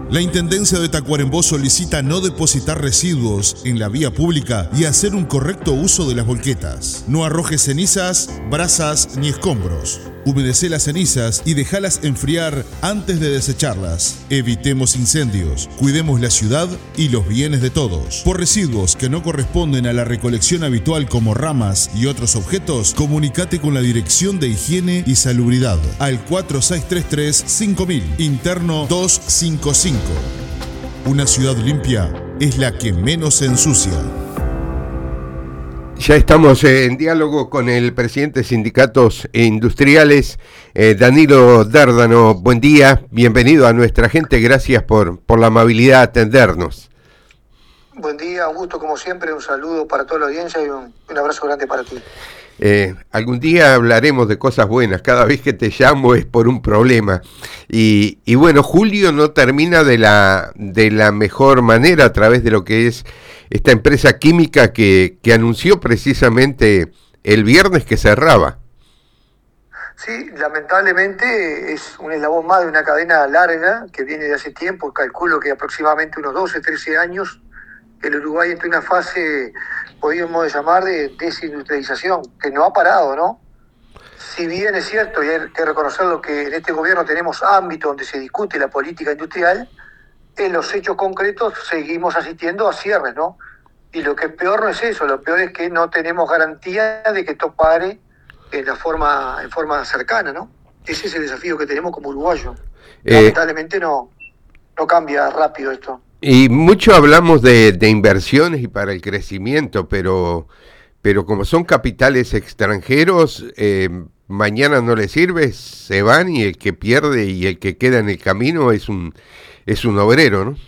La Intendencia de Tacuarembó solicita no depositar residuos en la vía pública y hacer un correcto uso de las volquetas. No arrojes cenizas, brasas ni escombros. Humedecé las cenizas y déjalas enfriar antes de desecharlas. Evitemos incendios, cuidemos la ciudad y los bienes de todos. Por residuos que no corresponden a la recolección habitual como ramas y otros objetos, comunícate con la Dirección de Higiene y Salubridad al 4633-5000, interno 255. Una ciudad limpia es la que menos se ensucia. Ya estamos en diálogo con el presidente de Sindicatos Industriales, Danilo Dérdano. Buen día, bienvenido a nuestra gente, gracias por la amabilidad de atendernos. Buen día, un gusto como siempre, un saludo para toda la audiencia y un abrazo grande para ti. Algún día hablaremos de cosas buenas, cada vez que te llamo es por un problema. Y bueno, julio no termina de la mejor manera a través de lo que es esta empresa química que anunció precisamente el viernes que cerraba. Sí, lamentablemente es un eslabón más de una cadena larga que viene de hace tiempo, calculo que aproximadamente unos 12, 13 años, el Uruguay entró en una fase, podríamos llamar, de desindustrialización, que no ha parado, ¿no? Si bien es cierto, y hay que reconocerlo, que en este gobierno tenemos ámbitos donde se discute la política industrial, en los hechos concretos seguimos asistiendo a cierres, ¿no? Y lo que es peor no es eso, lo peor es que no tenemos garantía de que esto pare en forma cercana, ¿no? Ese es el desafío que tenemos como uruguayos. Lamentablemente no cambia rápido esto. Y mucho hablamos de inversiones y para el crecimiento, pero como son capitales extranjeros, mañana no les sirve, se van y el que pierde y el que queda en el camino es un obrero, ¿no?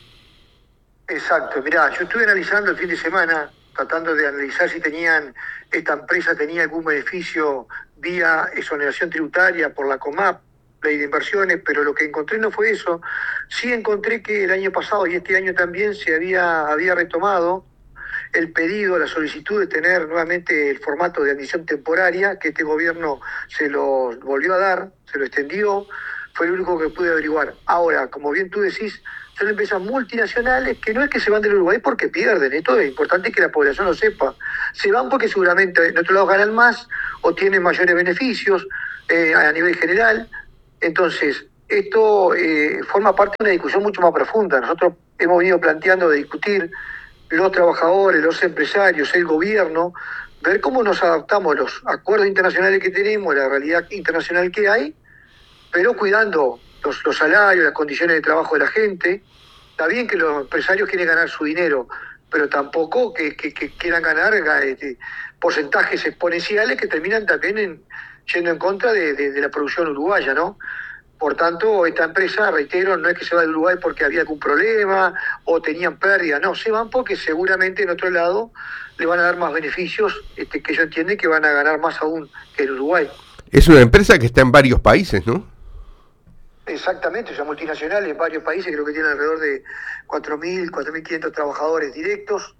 Exacto, mirá, yo estuve analizando el fin de semana, tratando de analizar si esta empresa tenía algún beneficio vía exoneración tributaria por la COMAP, ley de inversiones, pero lo que encontré no fue eso. Sí encontré que el año pasado y este año también se había retomado el pedido, la solicitud de tener nuevamente el formato de admisión temporaria, que este gobierno se lo volvió a dar, se lo extendió, fue lo único que pude averiguar. Ahora, como bien tú decís, son empresas multinacionales que no es que se van del Uruguay porque pierden, esto es importante que la población lo sepa. Se van porque seguramente en otro lado ganan más o tienen mayores beneficios a nivel general. Entonces, esto forma parte de una discusión mucho más profunda. Nosotros hemos venido planteando de discutir los trabajadores, los empresarios, el gobierno, ver cómo nos adaptamos a los acuerdos internacionales que tenemos, la realidad internacional que hay, pero cuidando los salarios, las condiciones de trabajo de la gente. Está bien que los empresarios quieren ganar su dinero, pero tampoco que quieran ganar porcentajes exponenciales que terminan también yendo en contra de la producción uruguaya, ¿no? Por tanto, esta empresa, reitero, no es que se va de Uruguay porque había algún problema o tenían pérdida, no, se van porque seguramente en otro lado le van a dar más beneficios que ellos entienden que van a ganar más aún que en Uruguay. Es una empresa que está en varios países, ¿no? Exactamente, es multinacional en varios países, creo que tiene alrededor de 4.000, 4.500 trabajadores directos.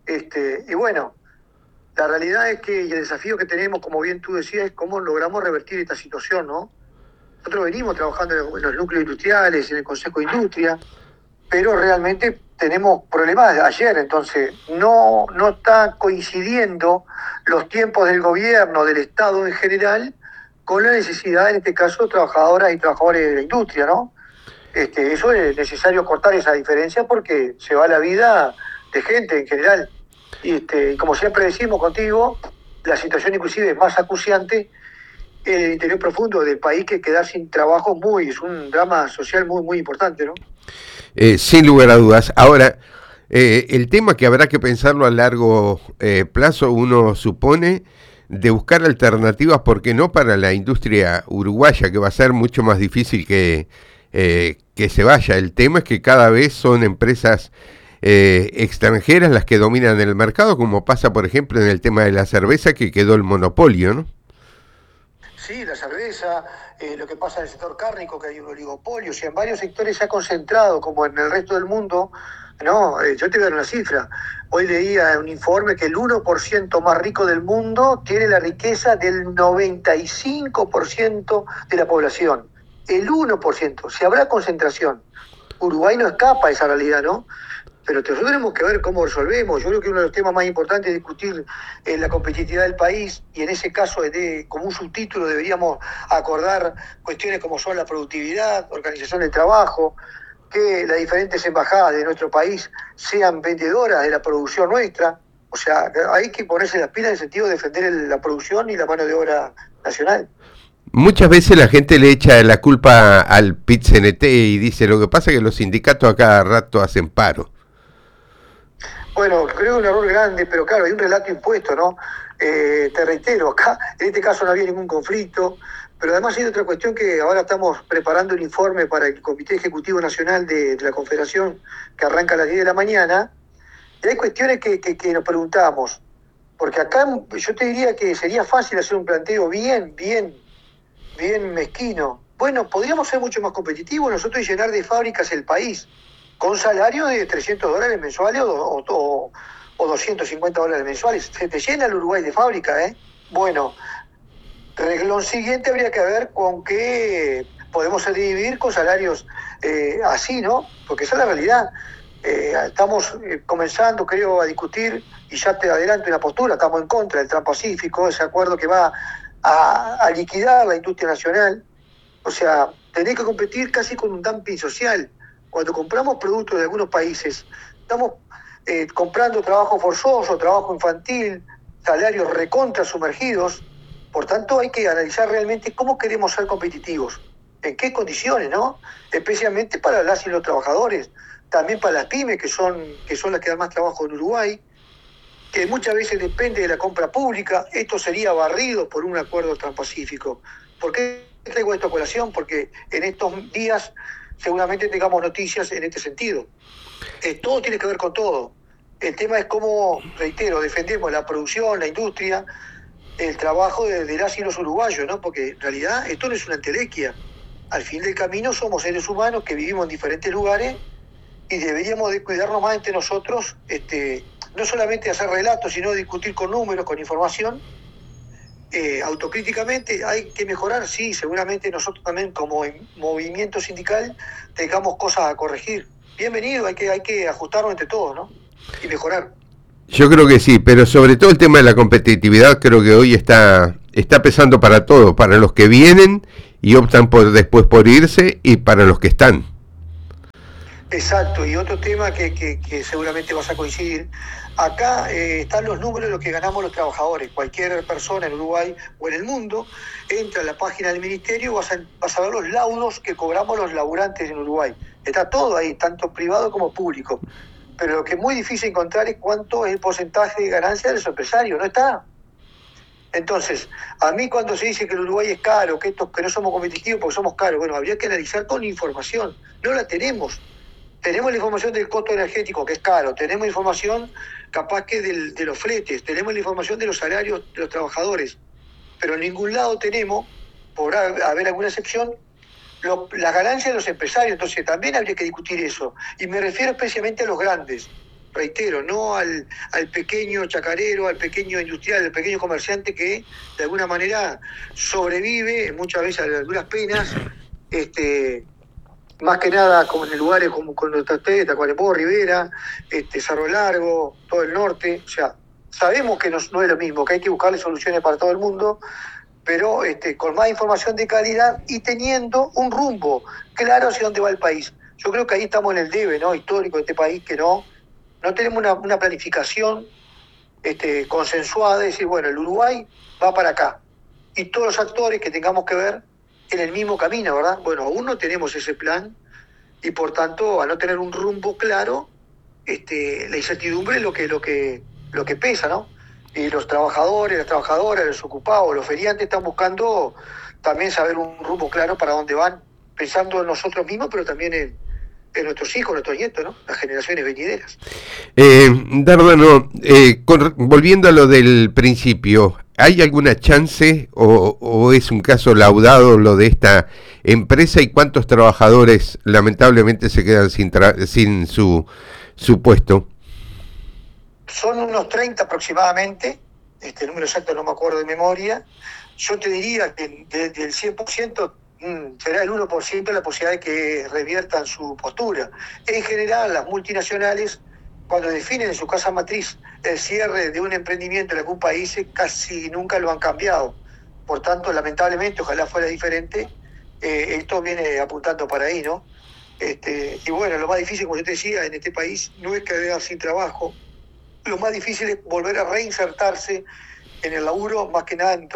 Y bueno, la realidad es que y el desafío que tenemos, como bien tú decías, es cómo logramos revertir esta situación, ¿no? Nosotros venimos trabajando en los núcleos industriales, en el Consejo de Industria, pero realmente tenemos problemas de ayer, entonces no está coincidiendo los tiempos del gobierno, del Estado en general, con la necesidad, en este caso, de trabajadoras y trabajadores de la industria, ¿no? Eso es necesario cortar esa diferencia porque se va la vida de gente en general. Y como siempre decimos contigo, la situación inclusive es más acuciante en el interior profundo del país, que quedar sin trabajo es un drama social muy, muy importante, ¿no? Sin lugar a dudas. Ahora, el tema que habrá que pensarlo a largo plazo, uno supone, de buscar alternativas, ¿por qué no?, para la industria uruguaya, que va a ser mucho más difícil que se vaya. El tema es que cada vez son empresas extranjeras las que dominan el mercado, como pasa, por ejemplo, en el tema de la cerveza, que quedó el monopolio, ¿no? Sí, la cerveza, lo que pasa en el sector cárnico, que hay un oligopolio, o sea, en varios sectores se ha concentrado, como en el resto del mundo, ¿no? Yo te voy a dar una cifra. Hoy leía un informe que el 1% más rico del mundo tiene la riqueza del 95% de la población. El 1%, si habrá concentración. Uruguay no escapa a esa realidad, ¿no? Pero nosotros tenemos que ver cómo resolvemos. Yo creo que uno de los temas más importantes es discutir la competitividad del país, y en ese caso, como un subtítulo, deberíamos acordar cuestiones como son la productividad, organización del trabajo, que las diferentes embajadas de nuestro país sean vendedoras de la producción nuestra. O sea, hay que ponerse las pilas en el sentido de defender la producción y la mano de obra nacional. Muchas veces la gente le echa la culpa al PIT-CNT y dice, lo que pasa es que los sindicatos a cada rato hacen paro. Bueno, creo que es un error grande, pero claro, hay un relato impuesto, ¿no? Te reitero, acá en este caso no había ningún conflicto, pero además hay otra cuestión, que ahora estamos preparando el informe para el Comité Ejecutivo Nacional de la Confederación, que arranca a las 10 de la mañana, y hay cuestiones que nos preguntamos, porque acá yo te diría que sería fácil hacer un planteo bien mezquino. Bueno, podríamos ser mucho más competitivos nosotros y llenar de fábricas el país, con salario de $300 mensuales o $250 mensuales. Se te llena el Uruguay de fábrica, ¿eh? Bueno, reglón siguiente habría que ver con qué podemos sobrevivir con salarios así, ¿no? Porque esa es la realidad. Estamos comenzando, creo, a discutir, y ya te adelanto una postura, estamos en contra del Transpacífico, ese acuerdo que va a liquidar la industria nacional. O sea, tenés que competir casi con un dumping social. Cuando compramos productos de algunos países, estamos comprando trabajo forzoso, trabajo infantil, salarios recontra sumergidos. Por tanto, hay que analizar realmente cómo queremos ser competitivos, en qué condiciones, ¿no? Especialmente para las y los trabajadores, también para las pymes, que son las que dan más trabajo en Uruguay, que muchas veces depende de la compra pública. Esto sería barrido por un acuerdo transpacífico. ¿Por qué traigo esto a colación? Porque en estos días seguramente tengamos noticias en este sentido. Todo tiene que ver con todo. El tema es cómo, reitero, defendemos la producción, la industria, el trabajo de las y los uruguayos, ¿no? Porque en realidad esto no es una entelequia. Al fin del camino somos seres humanos que vivimos en diferentes lugares, y deberíamos de cuidarnos más entre nosotros, no solamente hacer relatos, sino discutir con números, con información. Autocríticamente hay que mejorar, sí, seguramente nosotros también como movimiento sindical tengamos cosas a corregir. Bienvenido, hay que ajustarnos entre todos, ¿no? Y mejorar. Yo creo que sí, pero sobre todo el tema de la competitividad creo que hoy está pesando para todo, para los que vienen y optan después por irse, y para los que están. Exacto, y otro tema que seguramente vas a coincidir, acá están los números de lo que ganamos los trabajadores. Cualquier persona en Uruguay o en el mundo entra a la página del ministerio, vas a ver los laudos que cobramos los laburantes en Uruguay. Está todo ahí, tanto privado como público. Pero lo que es muy difícil encontrar es cuánto es el porcentaje de ganancia de los empresarios, no está. Entonces, a mí cuando se dice que el Uruguay es caro, que no somos competitivos porque somos caros, bueno, habría que analizar con información. No la tenemos. Tenemos la información del costo energético, que es caro, tenemos información capaz que de los fletes, tenemos la información de los salarios de los trabajadores, pero en ningún lado tenemos, por haber alguna excepción, las ganancias de los empresarios. Entonces también habría que discutir eso, y me refiero especialmente a los grandes, reitero, no al pequeño chacarero, al pequeño industrial, al pequeño comerciante que de alguna manera sobrevive, muchas veces a duras penas, más que nada como en lugares como con Tacuarembó, Rivera, Cerro Largo, todo el norte. O sea, sabemos que no es lo mismo, que hay que buscarle soluciones para todo el mundo, pero con más información de calidad y teniendo un rumbo claro hacia dónde va el país. Yo creo que ahí estamos en el debe, ¿no?, histórico de este país, que no tenemos una planificación consensuada de decir, bueno, el Uruguay va para acá, y todos los actores que tengamos que ver en el mismo camino, ¿verdad? Bueno, aún no tenemos ese plan, y por tanto, al no tener un rumbo claro, la incertidumbre es lo que pesa, ¿no? Y los trabajadores, las trabajadoras, los ocupados, los feriantes están buscando también saber un rumbo claro para dónde van, pensando en nosotros mismos, pero también en nuestros hijos, nuestros nietos, ¿no? Las generaciones venideras. Dárdano, volviendo a lo del principio, ¿hay alguna chance o es un caso laudado lo de esta empresa, y cuántos trabajadores lamentablemente se quedan sin su puesto? Son unos 30 aproximadamente, el número exacto no me acuerdo de memoria. Yo te diría que del 100%, será el 1% la posibilidad de que reviertan su postura. En general, las multinacionales, cuando definen en su casa matriz el cierre de un emprendimiento en algún país, casi nunca lo han cambiado. Por tanto, lamentablemente, ojalá fuera diferente, esto viene apuntando para ahí, ¿no? Y bueno, lo más difícil, como yo te decía, en este país no es quedar sin trabajo. Lo más difícil es volver a reinsertarse en el laburo, más que nada en